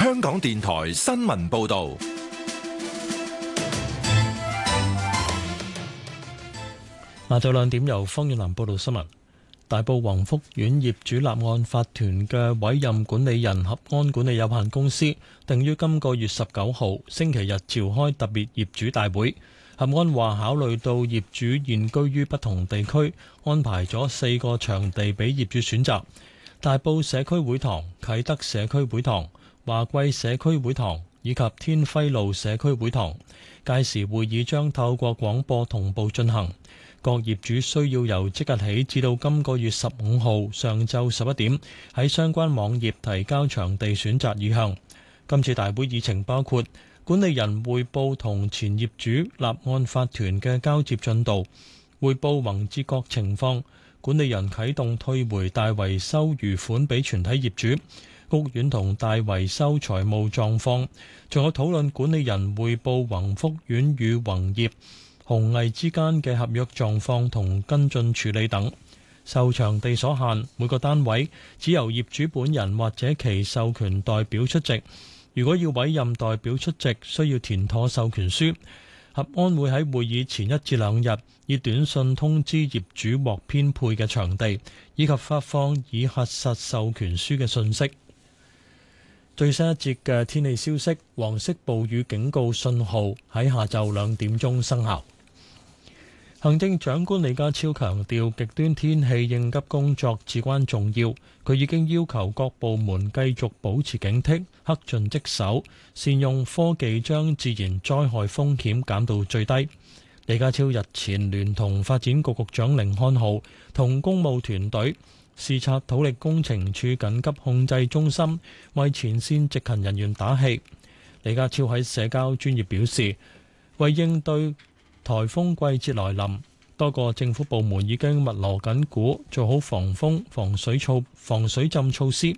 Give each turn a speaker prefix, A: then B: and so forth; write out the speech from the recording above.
A: 香港電台新聞報道。
B: 下晝2點由方遠南報道新聞。大埔宏福苑業主立案法團嘅委任管理人合安管理有限公司，定於今個月19號星期日召開特別業主大會。合安話考慮到業主現居於不同地區，安排咗4個場地俾業主選擇：大埔社區會堂、啟德社區會堂、華貴社區會堂以及天輝路社區會堂。屆時會議將透過廣播同步進行。各業主需要由即日起至到今個月15號上晝11點喺相關網頁提交場地選擇意向。今次大會議程包括管理人匯報同前業主立案法團嘅交接進度，匯報宏捷閣情況，管理人啟動退回大維修餘款俾全體業主，屋苑同大維修財務狀況，仲有討論管理人匯報宏福苑與宏業、紅藝之間嘅合約狀況同跟進處理等。受場地所限，每個單位只由業主本人或者其授權代表出席。如果要委任代表出席，需要填妥授權書。合安會喺會議前1至2日以短信通知業主獲編配嘅場地，以及發放已核實授權書嘅信息。最新一節嘅天氣消息，黃色暴雨警告信號喺下晝2點鐘生效。行政長官李家超強調，極端天氣應急工作至關重要。佢已經要求各部門繼續保持警惕，恪盡職守，善用科技將自然災害風險減到最低。李家超日前聯同發展局局長甯漢豪同公務團隊視察土力工程處緊急控制中心，為前線值勤人員打氣。李家超喺社交專頁表示，為應對颱風季節來臨，多個政府部門已經密鑼緊鼓做好防風、防水浸措施。